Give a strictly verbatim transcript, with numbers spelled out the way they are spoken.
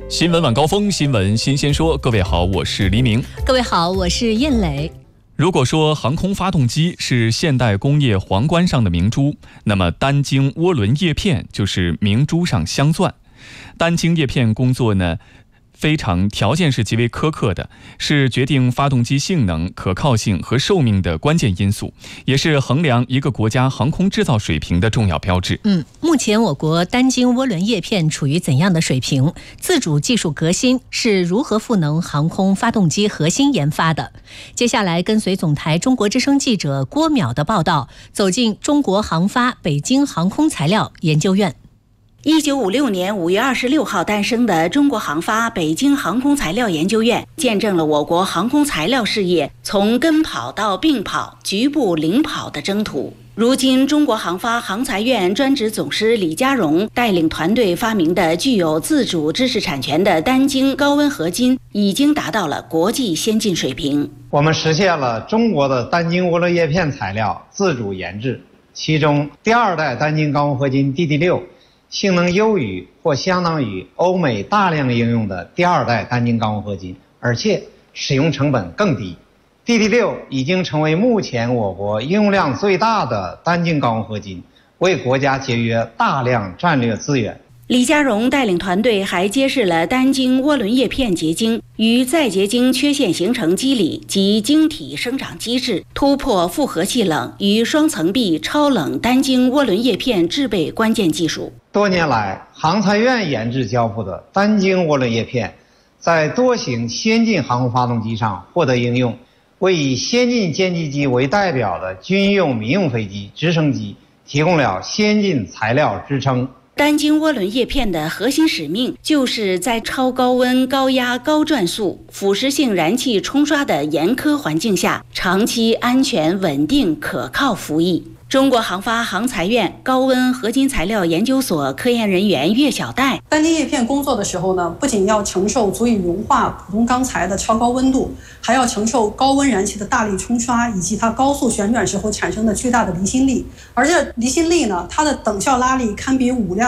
新闻晚高峰，新闻新鲜说。各位好，我是黎明。 各位好，我是燕磊。 如果说航空发动机是现代工业皇冠上的明珠，那么单晶涡轮叶片就是明珠上镶钻。单晶叶片工作呢，非常条件是极为苛刻的，是决定发动机性能、可靠性和寿命的关键因素，也是衡量一个国家航空制造水平的重要标志。 嗯，目前我国单晶涡轮叶片处于怎样的水平？自主技术革新是如何赋能航空发动机核心研发的？接下来跟随总台中国之声记者郭淼的报道，走进中国航发北京航空材料研究院。 一九五六年五月二十六号诞生的中国航发北京航空材料研究院，见证了我国航空材料事业从跟跑到并跑、局部领跑的征途。如今，中国航发航材院专职总师李家荣带领团队发明的具有自主知识产权的单晶高温合金，已经达到了国际先进水平。 我们实现了中国的单晶涡轮叶片材料自主研制，其中第二代单晶高温合金 D D 六。性能优于或相当于欧美大量应用的第二代单晶高温合金，而且使用成本更低。D D 六 已经成为目前我国应用量最大的单晶高温合金，为国家节约大量战略资源。 李家荣带领团队还揭示了单晶涡轮叶片结晶与再结晶缺陷形成机理及晶体生长机制，突破复合气冷与双层壁超冷单晶涡轮叶片制备关键技术。 多年来，航材院研制交付的单晶涡轮叶片在多型先进航空发动机上获得应用，为以先进歼击机为代表的军用、民用飞机、直升机提供了先进材料支撑。 单晶涡轮叶片的核心使命，就是在超高温、高压、高转速、腐蚀性燃气冲刷的严苛环境下，长期安全、稳定、可靠服役。中国航发航材院高温合金材料研究所科研人员岳小戴， 单晶叶片工作的时候呢，不仅要承受足以融化普通钢材的超高温度，还要承受高温燃气的大力冲刷，以及它高速旋转时候产生的巨大的离心力。而这离心力呢，它的等效拉力堪比五辆